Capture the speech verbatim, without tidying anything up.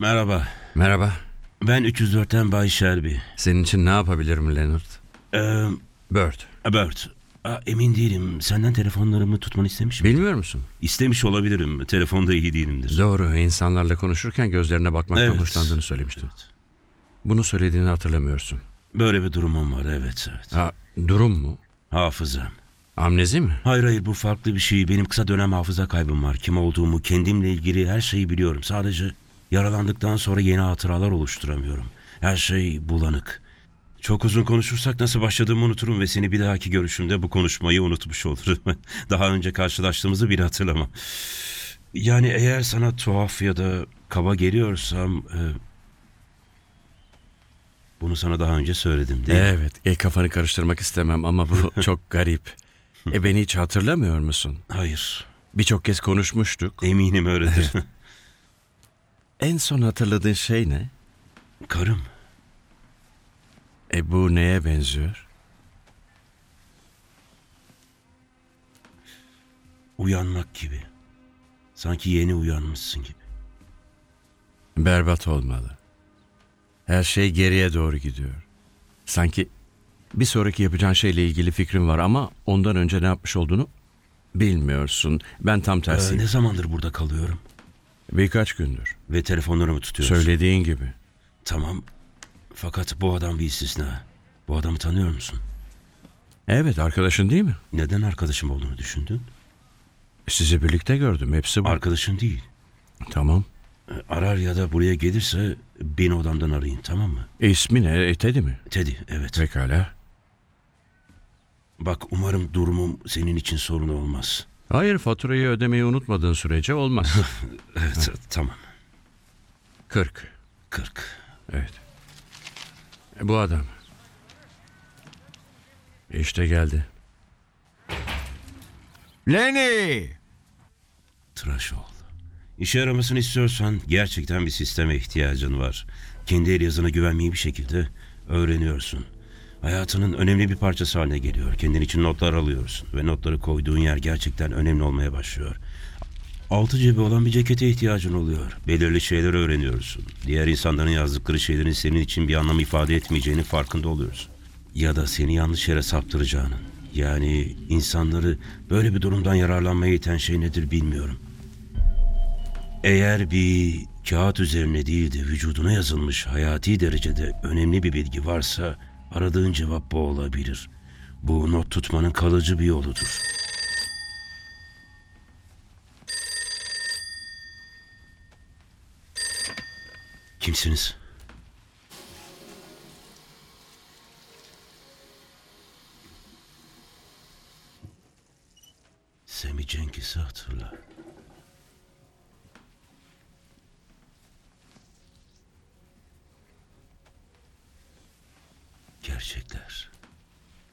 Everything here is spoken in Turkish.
Merhaba. Merhaba. Ben üç yüz dörtten Bay Shelby. Senin için ne yapabilirim Leonard? Ee, Bird. Bert. Aa, emin değilim. Senden telefonlarımı tutmanı istemiş miydim? Bilmiyor musun? İstemiş olabilirim. Telefonda iyi değilimdir. Doğru. İnsanlarla konuşurken gözlerine bakmaktan Evet. hoşlandığını söylemiştin. Evet. Bunu söylediğini hatırlamıyorsun. Böyle bir durumum var, evet evet. Ha, durum mu? Hafızam. Amnezi mi? Hayır hayır, bu farklı bir şey. Benim kısa dönem hafıza kaybım var. Kim olduğumu, kendimle ilgili her şeyi biliyorum. Sadece yaralandıktan sonra yeni hatıralar oluşturamıyorum. Her şey bulanık. Çok uzun konuşursak nasıl başladığımı unuturum ve seni bir dahaki görüşümde bu konuşmayı unutmuş olurum. Daha önce karşılaştığımızı bile hatırlamam. Yani eğer sana tuhaf ya da kaba geliyorsam... E, bunu sana daha önce söyledim değil mi? Evet. E, kafanı karıştırmak istemem ama bu çok garip. E beni hiç hatırlamıyor musun? Hayır. Birçok kez konuşmuştuk. Eminim öyledir. En son hatırladığın şey ne? Karım. E bu neye benziyor? Uyanmak gibi. Sanki yeni uyanmışsın gibi. Berbat olmalı. Her şey geriye doğru gidiyor. Sanki bir sonraki yapacağın şeyle ilgili fikrin var ama ondan önce ne yapmış olduğunu bilmiyorsun. Ben tam Ee, tersiyim. ne zamandır burada kalıyorum? Birkaç gündür. Ve telefonlarımı tutuyorsun. Söylediğin gibi. Tamam. Fakat bu adam bir istisna. Bu adamı tanıyor musun? Evet, arkadaşın değil mi? Neden arkadaşım olduğunu düşündün? Sizi birlikte gördüm. Hepsi bu. Arkadaşın değil. Tamam. Ee, Arar ya da buraya gelirse beni odamdan arayın, tamam mı? E, ismi ne? E, Teddy mi? Teddy, evet. Pekala. Bak, umarım durumum senin için sorun olmaz. Hayır, faturayı ödemeyi unutmadığın sürece olmaz. Evet, tamam. kırk. kırk. Evet. E, bu adam. İşte geldi. Lenny! Tıraş ol. İşe yaramasını istiyorsan gerçekten bir sisteme ihtiyacın var. Kendi el yazına güvenmeyi bir şekilde öğreniyorsun. Hayatının önemli bir parçası haline geliyor. Kendin için notlar alıyorsun ve notları koyduğun yer gerçekten önemli olmaya başlıyor. Altı cebi olan bir cekete ihtiyacın oluyor. Belirli şeyler öğreniyorsun. Diğer insanların yazdıkları şeylerin senin için bir anlam ifade etmeyeceğinin farkında oluyorsun. Ya da seni yanlış yere saptıracağının. Yani insanları böyle bir durumdan yararlanmaya iten şey nedir bilmiyorum. Eğer bir kağıt üzerine değil de vücuduna yazılmış hayati derecede önemli bir bilgi varsa aradığın cevap bu olabilir. Bu not tutmanın kalıcı bir yoludur. Kimsiniz? Sammy Jenkins'i hatırla. Gerçekler.